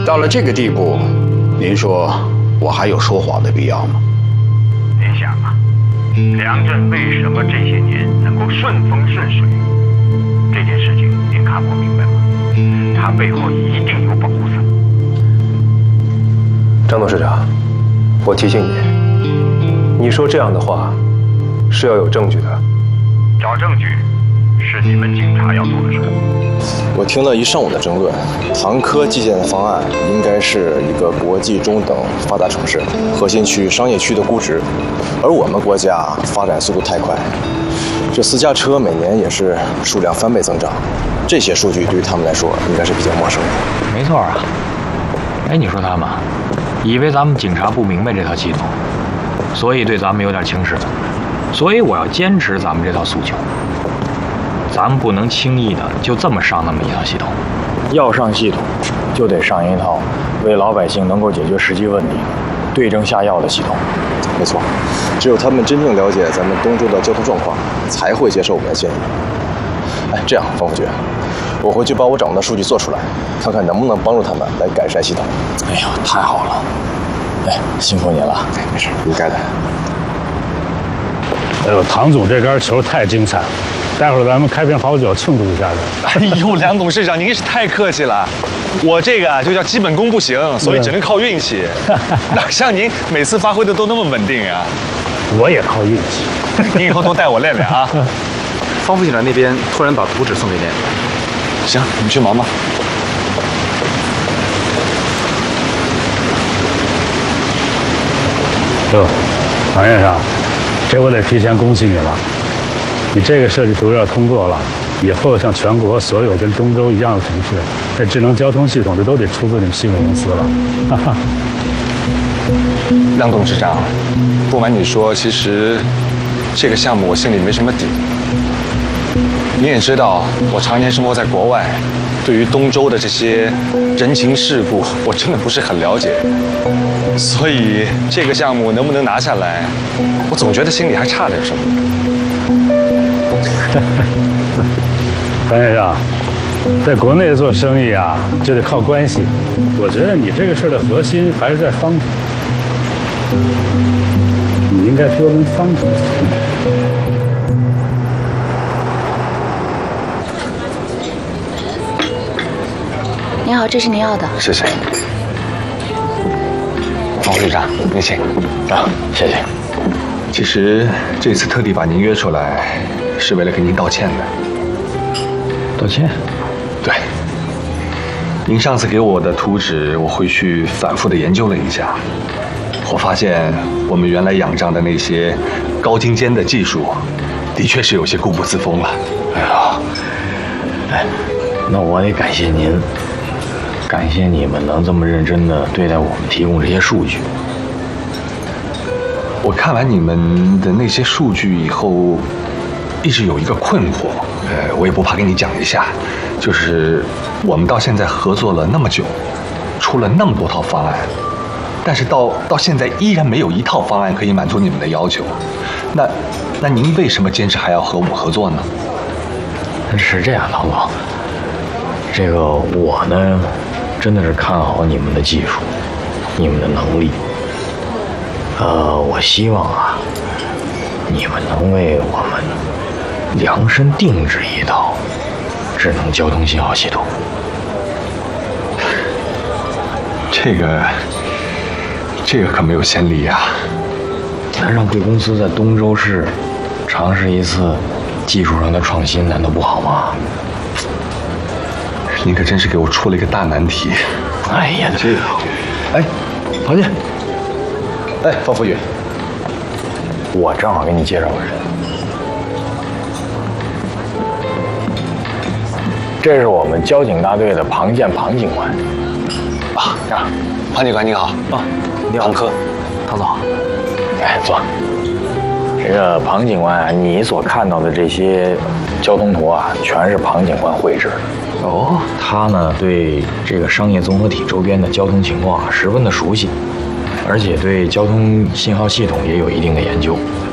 到了这个地步，您说我还有说谎的必要吗？ 您想啊，梁振为什么这些年能够顺风顺水？这件事情您看不明白吗？他背后一定有保护伞。 张董事长，我提醒你，你说这样的话是要有证据的。 找证据是你们警察要做的事。 我听了一上午的争论，杭科基建的方案应该是一个国际中等发达城市核心区商业区的估值，而我们国家发展速度太快，这私家车每年也是数量翻倍增长，这些数据对于他们来说应该是比较陌生的。 没错啊。哎，你说他们以为咱们警察不明白这套系统，所以对咱们有点轻视，所以我要坚持咱们这套诉求。咱们不能轻易的就这么上那么一套系统， 要上系统，就得上一套为老百姓能够解决实际问题、对症下药的系统。 没错，只有他们真正了解咱们东周的交通状况，才会接受我们的建议。哎，这样，方副局，我回去把我掌握的数据做出来，看看能不能帮助他们来改善系统。 哎呦，太好了！哎，辛苦你了。 哎，没事，应该的。 哎呦，唐总这杆球太精彩了。待会儿咱们开瓶好酒庆祝一下子。 哎呦，梁董事长，您是太客气了。我这个就叫基本功不行，所以只能靠运气。哪像您每次发挥的都那么稳定啊？ 我也靠运气。 您以后多带我练练啊。 方副警长那边突然把图纸送给您。 行，你们去忙吧。 哟，唐先生，这我得提前恭喜你了。你这个设计图要通过了，以后像全国所有跟东周一样的城市，这智能交通系统这都得出自你们西北公司了。哈哈。 梁董事长，不瞒你说，其实这个项目我心里没什么底。你也知道，我常年生活在国外，对于东周的这些人情世故，我真的不是很了解。所以这个项目能不能拿下来，我总觉得心里还差点什么。 唐先生，在国内做生意啊，就得靠关系。我觉得你这个事儿的核心还是在方总，你应该多跟方总学。 您好，这是您要的。 谢谢。方局长，您请。 啊，谢谢。 其实这次特地把您约出来，是为了跟您道歉的。 道歉？ 对。您上次给我的图纸，我回去反复的研究了一下，我发现我们原来仰仗的那些高精尖的技术，的确是有些固步自封了。 哎呀，哎，那我得感谢您，感谢你们能这么认真的对待我们提供这些数据。 我看完你们的那些数据以后，一直有一个困惑，我也不怕跟你讲一下，就是我们到现在合作了那么久，出了那么多套方案，但是到现在依然没有一套方案可以满足你们的要求。那您为什么坚持还要和我们合作呢？ 是这样，唐总，这个我呢，真的是看好你们的技术，你们的能力。我希望啊，你们能为我们量身定制一套智能交通信号系统。 这个可没有先例呀。 能让贵公司在东周市尝试一次技术上的创新，难道不好吗？ 您可真是给我出了一个大难题。 哎呀，这个， 哎，庞姐，哎，方副局， 我正好给你介绍个人，这是我们交警大队的庞建庞警官。 啊，庞警官您好。 啊，你好， 庞科， 唐总。哎，坐。这个庞警官啊，你所看到的这些交通图啊，全是庞警官绘制的。 哦， 他呢对这个商业综合体周边的交通情况啊十分的熟悉，而且对交通信号系统也有一定的研究。